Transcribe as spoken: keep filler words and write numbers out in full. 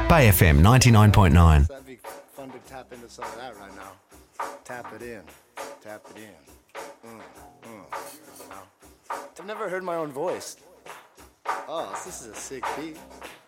Bay F M ninety-nine point nine. That'd be fun to tap into some of that right now. Tap it in. Tap it in. Mm, mm. Wow. I've never heard my own voice. Oh, this is a sick beat.